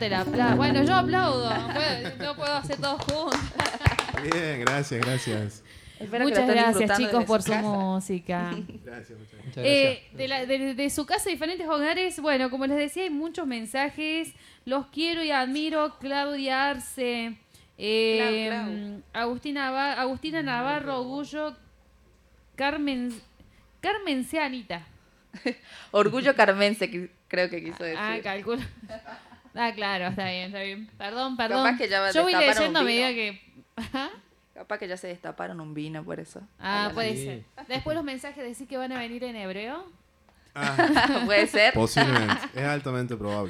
te la aplaudo. Bueno, yo aplaudo. No puedo hacer todo juntos. Bien, gracias. Espero Muchas que lo estén gracias, disfrutando chicos, desde por su su casa. música. Gracias, muchas gracias. Muchas gracias. De su casa, diferentes hogares. Bueno, como les decía, hay muchos mensajes. Los quiero y admiro. Claudia Arce, Clau. Agustina Navarro, Orgullo, Carmen Cianita. Orgullo carmense, creo que quiso decir. Calculo. Claro, está bien. Perdón. Capaz que ya Yo voy destaparon leyendo a un medida vino. que... Ajá. Capaz que ya se destaparon un vino por eso. Puede Sí. ser. Después los mensajes decís que van a venir en hebreo. Puede ser. Posiblemente, es altamente probable.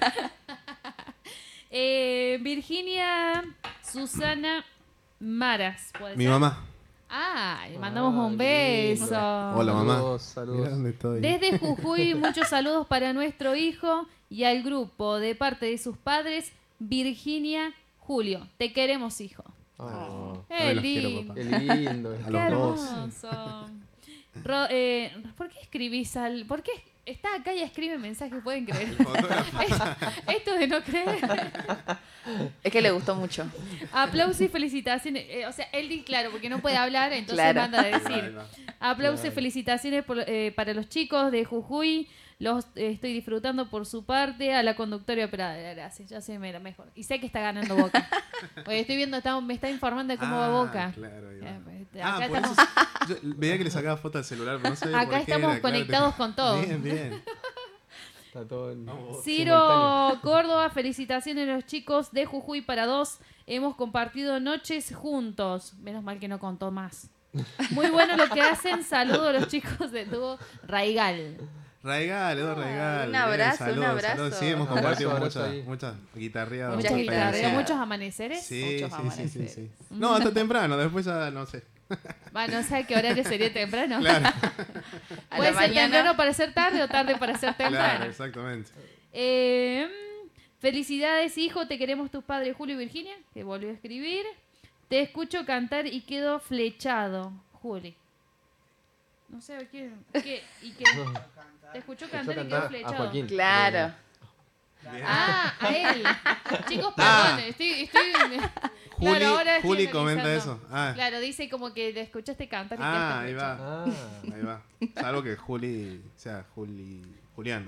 Virginia Susana Maras. ¿Puede Mi ser? mamá. Le mandamos un beso. Hola, mamá. Saludos. Mirá dónde estoy. Desde Jujuy, muchos saludos para nuestro hijo y al grupo de parte de sus padres, Virginia, Julio. Te queremos, hijo. Oh, Qué También los quiero, lindo. papá. qué lindo. A Qué los dos. hermoso. ¿Por qué escribís al...? ¿Por qué está acá y escribe mensajes? ¿Pueden creer? Esto de no creer. Es que le gustó mucho. Aplausos y felicitaciones. O sea, él dice claro, porque no puede hablar, entonces Claro. manda a decir. Ahí va. Aplausos y felicitaciones para los chicos de Jujuy. Los estoy disfrutando por su parte. A la conductora y operadora, gracias. Ya sé, mejor. Y sé que está ganando Boca. Porque estoy viendo, me está informando de cómo va Boca. Claro, ahí va. Acá Por estamos, eso yo veía que le sacaba foto al celular, pero no sabía acá por qué estamos era, claro, conectados con todo. Bien. Está todo en Vamos. Ciro Córdoba, felicitaciones a los chicos de Jujuy para 2. Hemos compartido noches juntos. Menos mal que no contó más. Muy bueno lo que hacen. Saludos a los chicos de dúo Raigal. Raigal, Eduardo Raigal. un abrazo, saludos, un abrazo. saludos. Sí, hemos Un abrazo, compartido ahí. muchas guitarreadas. Muchas Muchas guitarras, guitarras. muchos amaneceres. Sí, Muchos sí. amaneceres. No, hasta temprano, después ya no sé. Bueno, no sé qué horario sería temprano. Claro, A Puede la ser mañana. temprano para ser tarde o tarde para ser claro, temprano. exactamente. Felicidades, hijo. Te queremos tus padres, Julio y Virginia, que volvió a escribir. Te escucho cantar y quedo flechado, Juli. No sé, ¿qué? Te escucho cantar y quedo cantar a flechado. Joaquín. Claro. Bien. A él. Chicos, perdón, estoy Juli, claro, ahora estoy Juli comenta analizando. eso. Claro, dice como que te escuchaste cantar y Ahí quedaste va. flechado. Ahí va. Salvo que Juli sea Julián.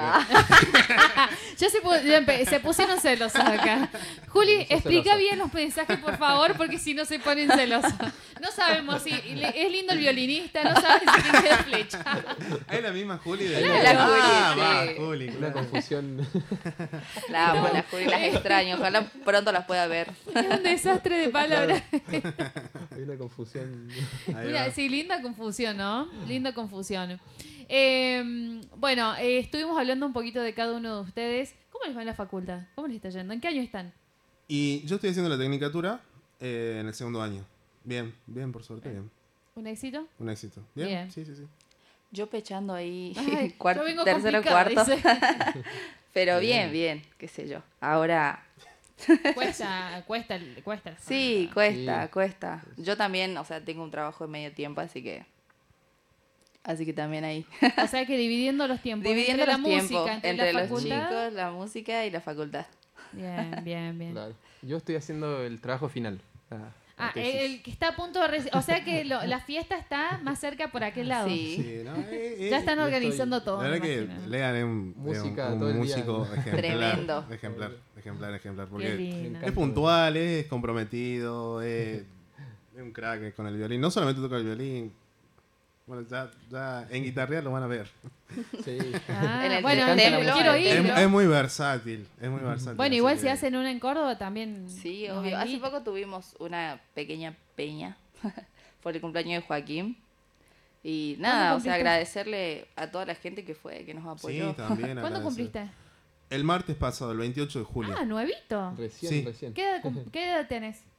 Ya se pusieron celosos acá. Juli, explica celoso. bien los mensajes, por favor, porque si no se ponen celosos. No sabemos si es lindo el violinista, no sabes si tiene queda flecha. Es la misma Juli de La Juli, va, sí. Juli, Una claro. confusión. La amo, la Juli, las extraño. Ojalá pronto las pueda ver. Es un desastre de palabras. Hay una confusión. Ahí Mira, va. sí, linda confusión, ¿no? Linda confusión. Bueno, estuvimos hablando un poquito de cada uno de ustedes. ¿Cómo les va en la facultad? ¿Cómo les está yendo? ¿En qué año están? Y yo estoy haciendo la tecnicatura en el segundo año. Bien, por suerte, bien. ¿Un éxito? Un éxito. Bien, Bien. sí. Yo pechando ahí Ay, yo vengo tercero, complicada, cuarto. dice. Pero bien, qué sé yo. Ahora Cuesta. sí, cuesta, Sí. cuesta. Yo también, o sea, tengo un trabajo de medio tiempo, así que también ahí. O sea que dividiendo los tiempos. Dividiendo entre los la tiempos música, entre la los facultad. chicos, la música y la facultad. Bien. Claro. Yo estoy haciendo el trabajo final. la tesis. El que está a punto de... O sea que la fiesta está más cerca por aquel lado. Sí. Sí, ¿no? Ya están yo organizando estoy- todo. La verdad me que imagino. Lean es un Música todo un el día. músico Tremendo. ejemplar. Qué Porque lindo. es puntual, es comprometido, es un crack con el violín. No solamente toca el violín. Bueno, ya en guitarra lo van a ver. Sí. En el Bueno, templo, quiero en el ir. Es muy versátil. Bueno, así igual que- si hacen una en Córdoba también. Sí, nos obvio. Hace invitan. poco tuvimos una pequeña peña por el cumpleaños de Joaquín. Y nada, o sea, cumpliste? agradecerle a toda la gente que fue, que nos Sí, apoyó. también. ¿Cuándo agradecer. cumpliste? El martes pasado, el 28 de julio. Nuevito. Recién, Sí. recién. ¿Qué edad tenés?